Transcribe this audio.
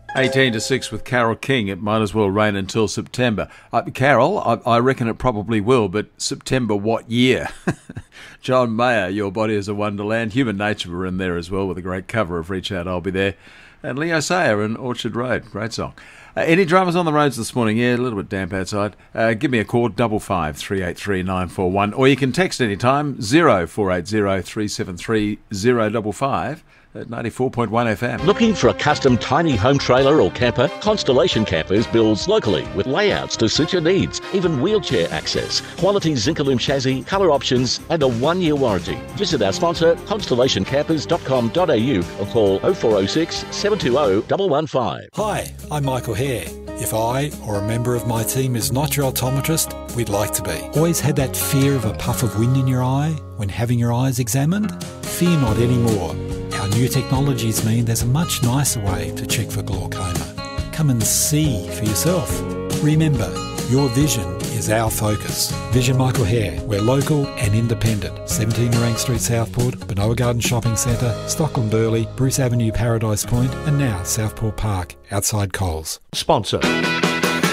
18 to 6 with Carol King. It might as well rain until September. Carol, I reckon it probably will, but September what year? John Mayer, Your Body is a Wonderland. Human Nature were in there as well with a great cover of Reach Out, I'll Be There. And Leo Sayer in Orchard Road. Great song. Any dramas on the roads this morning? Yeah, a little bit damp outside. Give me a call, 55 383 941. Or you can text anytime, 0480 373 055. At 94.1 FM. Looking for a custom tiny home trailer or camper? Constellation Campers builds locally with layouts to suit your needs, even wheelchair access, quality Zincalume chassis, colour options and a 1-year warranty. Visit our sponsor constellationcampers.com.au or call 0406 720 115. Hi, I'm Michael Hare. If I or a member of my team is not your optometrist, we'd like to be. Always had that fear of a puff of wind in your eye when having your eyes examined? Fear not anymore. Our new technologies mean there's a much nicer way to check for glaucoma. Come and see for yourself. Remember, your vision is our focus. Vision Michael Hare. We're local and independent. 17 Nerang Street, Southport, Benoa Garden Shopping Centre, Stockland Burleigh, Bruce Avenue, Paradise Point, and now Southport Park, outside Coles. Sponsor.